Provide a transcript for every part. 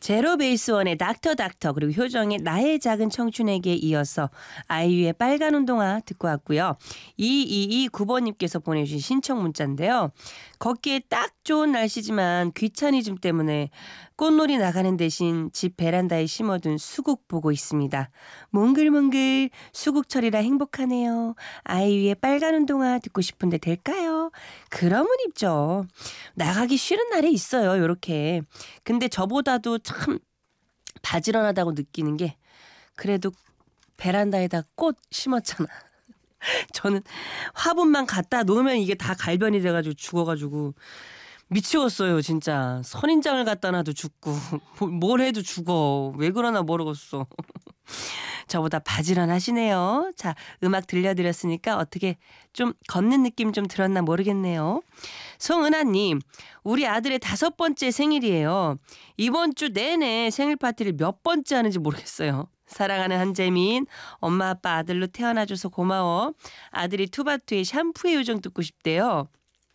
제로 베이스 원의 닥터 그리고 효정의 나의 작은 청춘에게 이어서 아이유의 빨간 운동화 듣고 왔고요. 2229번님께서 보내주신 신청 문자인데요. 걷기에 딱 좋은 날씨지만 귀차니즘 때문에 꽃놀이 나가는 대신 집 베란다에 심어둔 수국 보고 있습니다. 몽글몽글 수국철이라 행복하네요. 아이유의 빨간 운동화 듣고 싶은데 될까요? 그러면 입죠. 나가기 싫은 날이 있어요. 요렇게. 근데 저보다도 참 바지런하다고 느끼는 게 그래도 베란다에다 꽃 심었잖아. 저는 화분만 갖다 놓으면 이게 다 갈변이 돼가지고 죽어가지고 미치겠어요 진짜. 선인장을 갖다 놔도 죽고 뭘 해도 죽어. 왜 그러나 모르겠어. 저보다 바지런하시네요. 자, 음악 들려드렸으니까 어떻게 좀 걷는 느낌 좀 들었나 모르겠네요. 송은하님, 우리 아들의 5번째 생일이에요. 이번 주 내내 생일 파티를 몇 번째 하는지 모르겠어요. 사랑하는 한재민, 엄마 아빠 아들로 태어나줘서 고마워. 아들이 투바투의 샴푸의 요정 듣고 싶대요.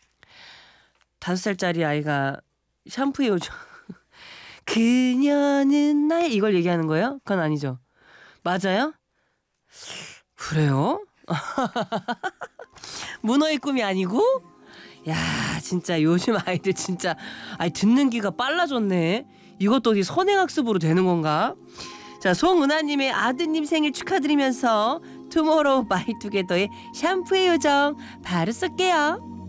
5살짜리 아이가 샴푸의 요정. 그녀는 나의 이걸 얘기하는 거예요? 그건 아니죠. 맞아요? 그래요? 문어의 꿈이 아니고? 야, 진짜 요즘 아이들 진짜 듣는 기가 빨라졌네. 이것도 어디 선행학습으로 되는 건가? 자, 송은하님의 아드님 생일 축하드리면서 투모로우 바이 투게더의 샴푸의 요정 바로 쓸게요.